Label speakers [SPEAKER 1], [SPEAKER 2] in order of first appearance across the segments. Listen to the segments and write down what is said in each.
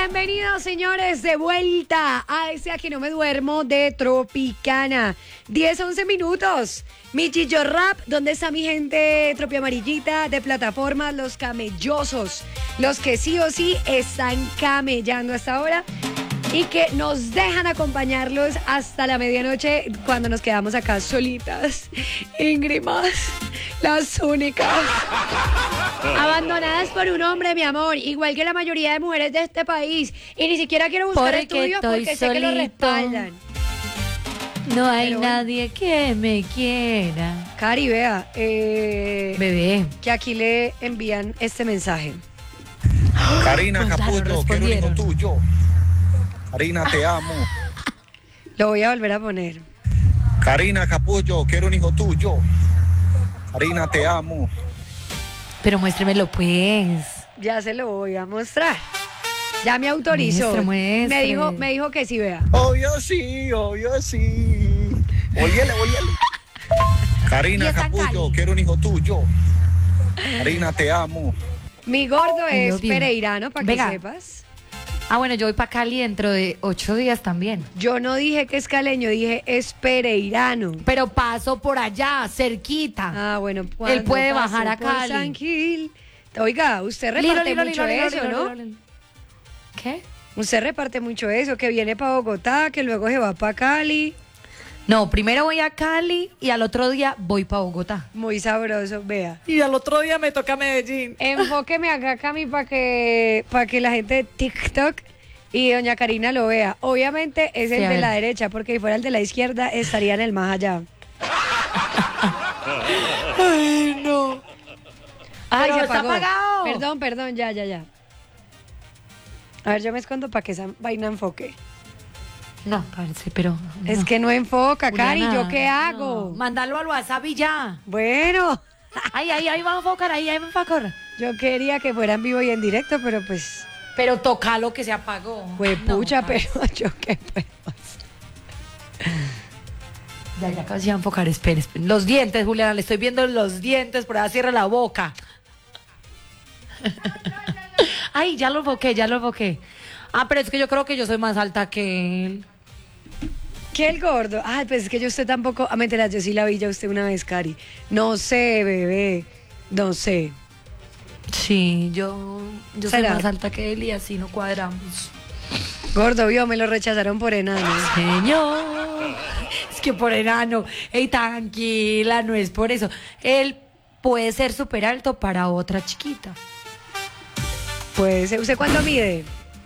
[SPEAKER 1] Bienvenidos, señores, de vuelta a ese Aquí No Me Duermo de Tropicana. 10-11 minutos. Mi Chillo Rap, ¿dónde está mi gente tropiamarillita de plataformas? Los camellosos, los que sí o sí están camellando hasta ahora y que nos dejan acompañarlos hasta la medianoche cuando nos quedamos acá solitas, íngrimas, las únicas, abandonadas por un hombre, mi amor, igual que la mayoría de mujeres de este país. Y ni siquiera quiero buscar estudios porque sé que lo respaldan.
[SPEAKER 2] No hay nadie que me quiera.
[SPEAKER 1] Cari, vea,
[SPEAKER 2] bebé,
[SPEAKER 1] que aquí le envían este mensaje.
[SPEAKER 3] Karina
[SPEAKER 2] Pues claro,
[SPEAKER 3] Capullo, quiero un hijo
[SPEAKER 2] respondieron.
[SPEAKER 3] tuyo. Karina, te amo.
[SPEAKER 1] Lo voy a volver a poner.
[SPEAKER 3] Karina Capullo, quiero un hijo tuyo. Karina, te amo.
[SPEAKER 2] pero muéstremelo pues.
[SPEAKER 1] Ya se lo voy a mostrar. Ya me autorizó.
[SPEAKER 2] Muestre.
[SPEAKER 1] Me dijo que sí, vea.
[SPEAKER 3] Obvio sí, obvio sí. Óyele. Karina Capullo, quiero un hijo tuyo. Karina, te amo.
[SPEAKER 1] Mi gordo
[SPEAKER 2] Ay,
[SPEAKER 1] es
[SPEAKER 2] odio.
[SPEAKER 1] pereirano, para que
[SPEAKER 2] Venga.
[SPEAKER 1] sepas.
[SPEAKER 2] Ah, bueno, yo voy para Cali dentro de 8 días también.
[SPEAKER 1] Yo no dije que es caleño, dije es pereirano.
[SPEAKER 2] Pero paso por allá, cerquita.
[SPEAKER 1] Ah, bueno.
[SPEAKER 2] Él
[SPEAKER 1] cuando
[SPEAKER 2] puede
[SPEAKER 1] paso
[SPEAKER 2] bajar a
[SPEAKER 1] por
[SPEAKER 2] Cali.
[SPEAKER 1] San Gil. Oiga, usted
[SPEAKER 2] Lilo,
[SPEAKER 1] reparte
[SPEAKER 2] lilo,
[SPEAKER 1] mucho
[SPEAKER 2] lilo,
[SPEAKER 1] eso,
[SPEAKER 2] lilo,
[SPEAKER 1] ¿no?
[SPEAKER 2] lilo, lilo. ¿Qué?
[SPEAKER 1] Usted reparte mucho eso, que viene para Bogotá, que luego se va para Cali.
[SPEAKER 2] No, primero voy a Cali y al otro día voy para Bogotá.
[SPEAKER 1] Muy sabroso, vea.
[SPEAKER 2] Y al otro día me toca Medellín.
[SPEAKER 1] Enfóqueme acá, Cami, para que la gente de TikTok y doña Karina lo vea. Obviamente es el
[SPEAKER 2] Sí, a
[SPEAKER 1] de
[SPEAKER 2] ver.
[SPEAKER 1] la derecha, porque si fuera el de la izquierda estaría en el más allá.
[SPEAKER 2] Ay, no.
[SPEAKER 1] Ay,
[SPEAKER 2] Pero
[SPEAKER 1] se
[SPEAKER 2] está
[SPEAKER 1] apagó.
[SPEAKER 2] apagado.
[SPEAKER 1] Perdón, ya. A ver, yo me escondo para que esa vaina enfoque.
[SPEAKER 2] No, parece, pero.
[SPEAKER 1] Es
[SPEAKER 2] no.
[SPEAKER 1] que no enfoca, Cari,
[SPEAKER 2] Juliana,
[SPEAKER 1] ¿yo qué hago?
[SPEAKER 2] no. Mándalo al WhatsApp y ya.
[SPEAKER 1] Bueno,
[SPEAKER 2] Ahí va a enfocar, ahí va a enfocar.
[SPEAKER 1] yo quería que fuera en vivo y en directo, pero pues,
[SPEAKER 2] Pero toca lo que se apagó.
[SPEAKER 1] pucha,
[SPEAKER 2] No,
[SPEAKER 1] pero yo qué puedo hacer.
[SPEAKER 2] Ya casi va a enfocar, espere. Los dientes, Juliana, le estoy viendo los dientes, por ahí cierra la boca. Ay, ya lo enfoqué. Ah, pero es que yo creo que yo soy más alta que él.
[SPEAKER 1] ¿Qué el gordo? Ay, pues es que yo usted tampoco, mentira, yo sí la vi ya usted una vez, Cari. No sé, bebé, no sé.
[SPEAKER 2] Sí, yo soy
[SPEAKER 1] ¿Será?
[SPEAKER 2] más alta que él y así no cuadramos.
[SPEAKER 1] Gordo, vio, me lo rechazaron por enano.
[SPEAKER 2] Señor, es que por enano, ey, tranquila, no es por eso. Él puede ser súper alto para otra chiquita.
[SPEAKER 1] Pues, ¿usted cuánto mide?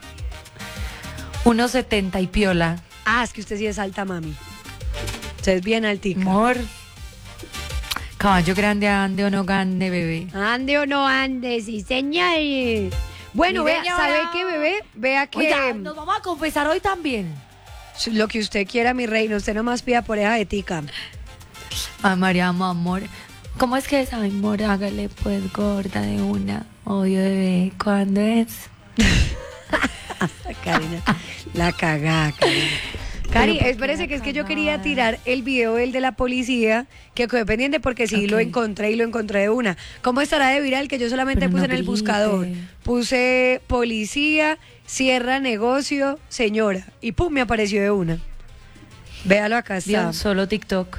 [SPEAKER 2] 1,70 y piola.
[SPEAKER 1] Ah, es que usted sí es alta, mami. Usted es bien altica.
[SPEAKER 2] Amor, caballo grande, ande o no grande, bebé.
[SPEAKER 1] Ande o no ande, sí, señor. Bueno,
[SPEAKER 2] Sí,
[SPEAKER 1] vea,
[SPEAKER 2] señora.
[SPEAKER 1] ¿sabe qué, bebé? Vea que
[SPEAKER 2] Oiga, nos vamos a confesar hoy también.
[SPEAKER 1] lo que usted quiera, mi reino, usted nomás pida por esa de tica.
[SPEAKER 2] Ay, María, amor. ¿Cómo es que es? Ay, amor, hágale pues gorda de una. Obvio, bebé. ¿Cuándo es?
[SPEAKER 1] Karina, la cagá, Karina. Cari,
[SPEAKER 2] Pero, ¿por qué
[SPEAKER 1] espérese
[SPEAKER 2] la
[SPEAKER 1] que es que yo
[SPEAKER 2] cagada?
[SPEAKER 1] quería tirar el video del de la policía, que quedó pendiente porque sí
[SPEAKER 2] Ok.
[SPEAKER 1] lo encontré y lo encontré de una. ¿Cómo estará de viral? Que yo solamente
[SPEAKER 2] Pero
[SPEAKER 1] puse
[SPEAKER 2] no
[SPEAKER 1] en el
[SPEAKER 2] grite.
[SPEAKER 1] buscador. Puse policía, cierra negocio, señora. Y pum, me apareció de una. Véalo acá está.
[SPEAKER 2] Dios, solo TikTok.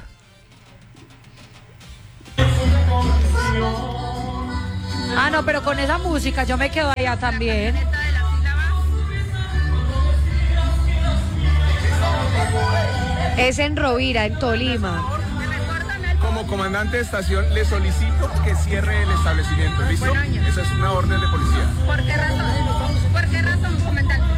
[SPEAKER 2] Ah, no, pero con esa música yo me quedo allá también.
[SPEAKER 1] Es en Rovira, en Tolima.
[SPEAKER 4] Como comandante de estación le solicito que cierre el establecimiento, ¿listo? Esa es una orden de policía.
[SPEAKER 5] ¿Por qué razón? ¿Por qué razón, comandante?